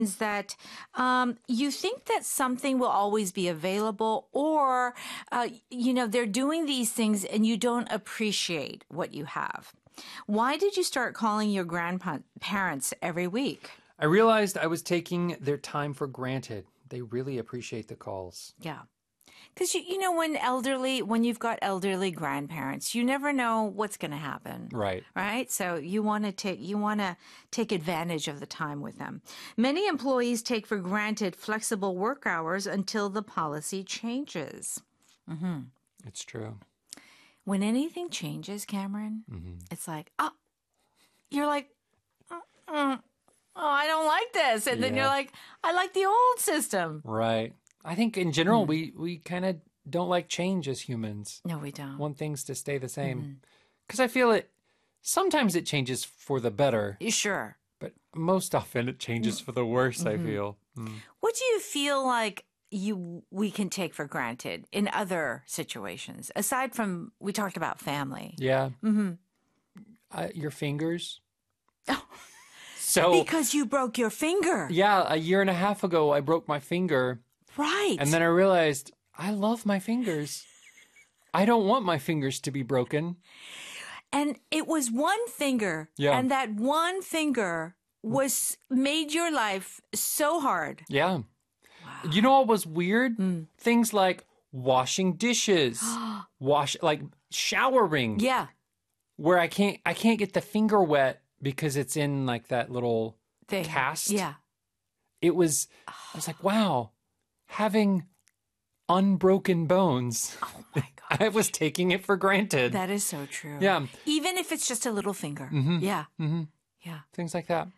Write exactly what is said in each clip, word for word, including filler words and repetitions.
is that um, you think that something will always be available, or, uh, you know, they're doing these things and you don't appreciate what you have. Why did you start calling your grandparents every week? I realized I was taking their time for granted. They really appreciate the calls. Yeah. Because, you, you know, when elderly, when you've got elderly grandparents, you never know what's going to happen. Right. Right. So you want to take, you want to take advantage of the time with them. Many employees take for granted flexible work hours until the policy changes. Mm-hmm. It's true. When anything changes, Cameron, mm-hmm. it's like, oh, you're like, mm-mm. oh, I don't like this. And yeah. then you're like, I like the old system. Right. I think in general, mm. we, we kind of don't like change as humans. No, we don't. Want things to stay the same. Because mm-hmm. I feel it, sometimes it changes for the better. Sure. But most often it changes for the worse, mm-hmm. I feel. Mm. What do you feel like you we can take for granted in other situations? Aside from, we talked about family. Yeah. Mm-hmm. Uh, your fingers. Oh. So, because you broke your finger. Yeah, a year and a half ago, I broke my finger. Right. And then I realized, I love my fingers. I don't want my fingers to be broken. And it was one finger. Yeah. And that one finger was made your life so hard. Yeah. Wow. You know what was weird? Mm. Things like washing dishes, wash like showering. Yeah. Where I can't I can't get the finger wet because it's in like that little thing. Cast. Yeah. It was I was like, wow, having unbroken bones. Oh my God. I was taking it for granted. That is so true. Yeah. Even if it's just a little finger. Mm-hmm. Yeah. Mm-hmm. Yeah. Things like that.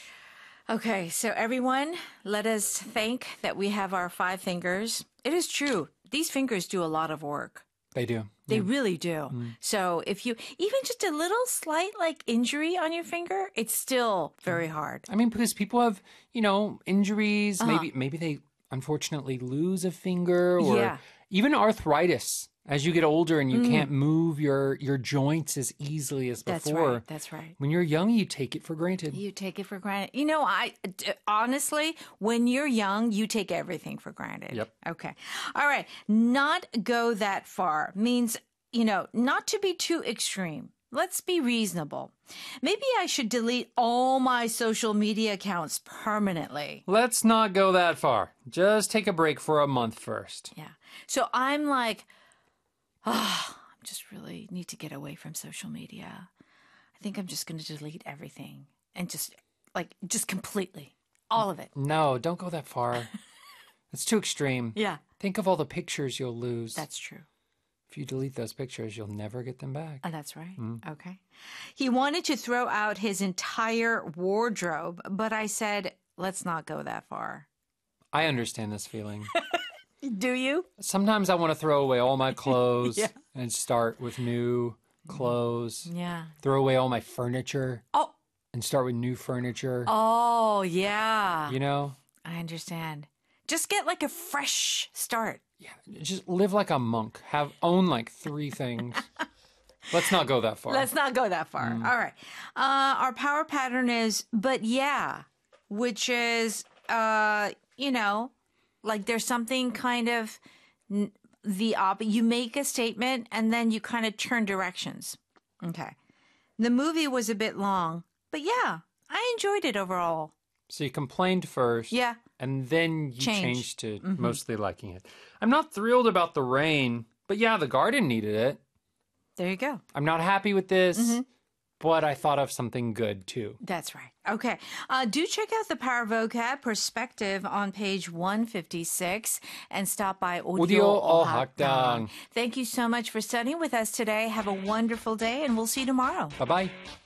Okay, so everyone, let us think that we have our five fingers. It is true. These fingers do a lot of work. They do. They yeah. really do. Mm. So if you, even just a little slight like injury on your finger, it's still very hard. I mean, because people have, you know, injuries. Uh-huh. Maybe, maybe they unfortunately lose a finger, or yeah. even arthritis. As you get older and you mm. can't move your, your joints as easily as That's before. Right. That's right. When you're young, you take it for granted. You take it for granted. You know, I honestly, when you're young, you take everything for granted. Yep. Okay. All right. Not go that far means, you know, not to be too extreme. Let's be reasonable. Maybe I should delete all my social media accounts permanently. Let's not go that far. Just take a break for a month first. Yeah. So I'm like, oh, I just really need to get away from social media. I think I'm just going to delete everything and just like, just completely, all of it. No, don't go that far. It's too extreme. Yeah. Think of all the pictures you'll lose. That's true. If you delete those pictures, you'll never get them back. Oh, that's right. Mm. Okay. He wanted to throw out his entire wardrobe, but I said, let's not go that far. I understand this feeling. Do you? Sometimes I want to throw away all my clothes yeah. and start with new clothes. Yeah. Throw away all my furniture. Oh. And start with new furniture. Oh, yeah. You know? I understand. Just get like a fresh start. Yeah. Just live like a monk. Have own like three things. Let's not go that far. Let's not go that far. Mm. All right. Uh, our power pattern is, but yeah, which is, uh, you know, like there's something kind of n- the op. You make a statement and then you kind of turn directions. Okay. The movie was a bit long, but yeah, I enjoyed it overall. So you complained first. Yeah. And then you Change. changed to Mm-hmm. mostly liking it. I'm not thrilled about the rain, but yeah, the garden needed it. There you go. I'm not happy with this. Mm-hmm. But I thought of something good, too. That's right. Okay. Uh, do check out the Power Vocab Perspective on page one fifty-six and stop by Audio, Audio Ohakdang. Thank you so much for studying with us today. Have a wonderful day, and we'll see you tomorrow. Bye-bye.